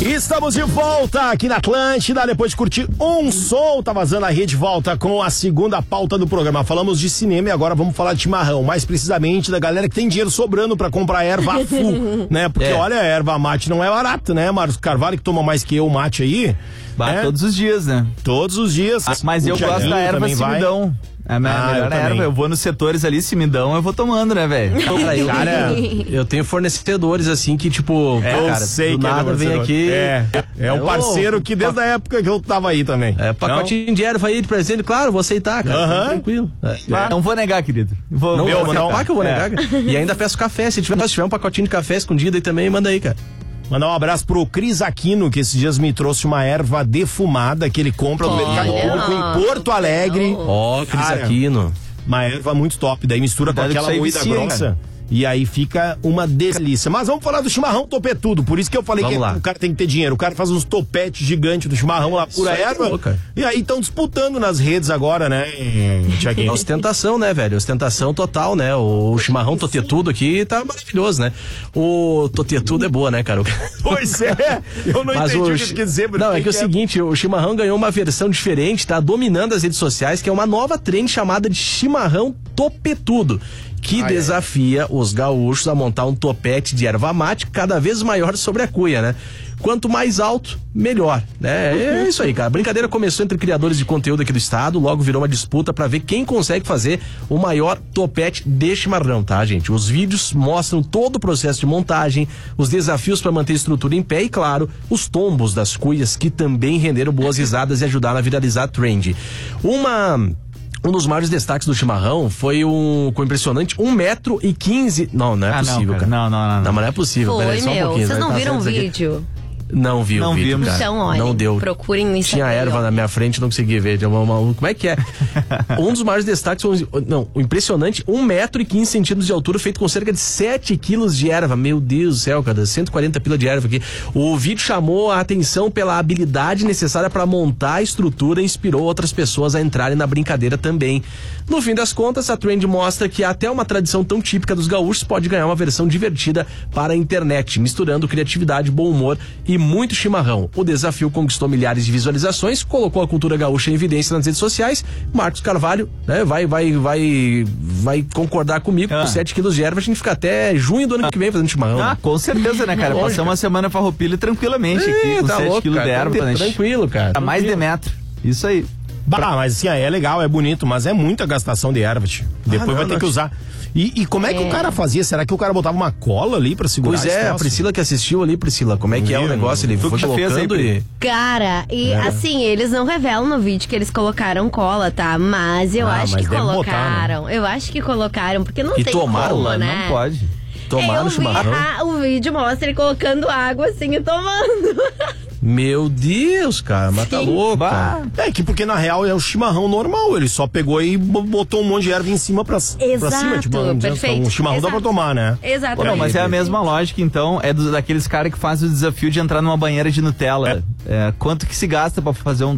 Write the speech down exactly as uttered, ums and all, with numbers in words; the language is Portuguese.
Estamos de volta aqui na Atlântida, depois de curtir um som, tá vazando a rede, volta com a segunda pauta do programa. Falamos de cinema e agora vamos falar de chimarrão, mais precisamente da galera que tem dinheiro sobrando pra comprar erva full, né? Porque é. olha, a erva mate não é barata, né, Marcos Carvalho, que toma mais que eu mate aí. Bah, é. Todos os dias, né? Todos os dias. Ah, mas eu gosto da erva cimidão. É a melhor ah, erva, eu vou nos setores ali, se me dão, eu vou tomando, né, velho? Cara, eu tenho fornecedores assim que, tipo, é, cara, eu sei do que nada é vem aqui. É, é, é um parceiro que desde a época que eu tava aí também. É, pacotinho não? de erva aí de presente, claro, vou aceitar, cara. Uh-huh. Tranquilo. É. Ah, não vou negar, querido. Vou, não vou vou negar que eu vou negar. É. E ainda peço café, se tiver, se tiver um pacotinho de café escondido aí também, manda aí, cara. Mandar um abraço pro Cris Aquino, que esses dias me trouxe uma erva defumada que ele compra no mercado público em Porto Alegre. Ó, oh, Cris Aquino. Uma erva muito top, daí mistura com aquela moída grossa. E aí fica uma delícia. Mas vamos falar do chimarrão topetudo. Por isso que eu falei vamos que lá. o cara tem que ter dinheiro. O cara faz uns topetes gigantes do chimarrão lá, pura erva. Boa, e aí estão disputando nas redes agora, né, Thiaguinho? Ostentação, né, velho? Ostentação total, né? O chimarrão totetudo aqui tá maravilhoso, né? O totetudo é boa, né, cara? Pois é. Eu não Mas entendi o, o que quer dizer. Não, é que é o seguinte, o chimarrão ganhou uma versão diferente, tá dominando as redes sociais, que é uma nova trend chamada de chimarrão topetudo, que ai, desafia ai. os gaúchos a montar um topete de erva mate cada vez maior sobre a cuia, né? Quanto mais alto, melhor, né? É isso aí, cara. A brincadeira começou entre criadores de conteúdo aqui do estado, logo virou uma disputa pra ver quem consegue fazer o maior topete de chimarrão, tá, gente? Os vídeos mostram todo o processo de montagem, os desafios pra manter a estrutura em pé e, claro, os tombos das cuias que também renderam boas risadas e ajudaram a viralizar a trend. Uma... Um dos maiores destaques do chimarrão foi um, com impressionante um metro e quinze. Não, não é ah, possível, não, cara. Não, não, não. Não, não mas não é possível. Foi, Peraí, só um meu. pouquinho. Vocês não tá viram o vídeo? Não vi não o vídeo, vimos. cara. Então, olha, não deu. Procurem no Instagram. Tinha erva na minha frente, não consegui ver. Uma, uma, como é que é? Um dos maiores destaques foi, não, o impressionante, um metro e quinze centímetros de altura, feito com cerca de sete quilos de erva. Meu Deus do céu, cara, cento e quarenta pila de erva aqui. O vídeo chamou a atenção pela habilidade necessária para montar a estrutura e inspirou outras pessoas a entrarem na brincadeira também. No fim das contas, a trend mostra que até uma tradição tão típica dos gaúchos pode ganhar uma versão divertida para a internet, misturando criatividade, bom humor e muito chimarrão. O desafio conquistou milhares de visualizações, colocou a cultura gaúcha em evidência nas redes sociais. Marcos Carvalho, né, vai, vai, vai, vai concordar comigo ah. com sete quilos de erva, a gente fica até junho do ano ah. que vem fazendo chimarrão. Ah, né? Com certeza, né, cara? Passamos uma semana farroupilha tranquilamente é, aqui, com tá sete quilos de erva. Tá tranquilo, cara. Tá mais de metro. Isso aí. Bah, mas assim, é legal, é bonito, mas é muita gastação de erva, tio. Depois ah, não, vai ter não, que usar. E, e como é, é que o cara fazia? Será que o cara botava uma cola ali pra segurar? Pois é, a Priscila que assistiu ali, Priscila, como é que é o negócio? Ele foi colocando e... Cara, e é. assim, eles não revelam no vídeo que eles colocaram cola, tá? Mas eu ah, acho mas que colocaram. Botar, né? Eu acho que colocaram, porque não e tem tomaram, como, né? Não pode. Tomaram o chimarrão. Ah, o vídeo mostra ele colocando água assim e tomando. Meu Deus, cara, mas tá louco. É que porque na real é o chimarrão normal, ele só pegou e botou um monte de erva em cima pra, Exato, pra cima. Tipo, perfeito. Um chimarrão Exato. dá pra tomar, né? Exato. Não, mas é a mesma lógica, então, é dos, daqueles caras que fazem o desafio de entrar numa banheira de Nutella. É. É, quanto que se gasta pra fazer um